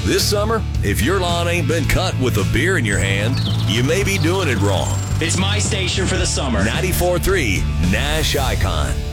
This summer, if your lawn ain't been cut with a beer in your hand, you may be doing it wrong. It's my station for the summer. 94.3 Nash Icon.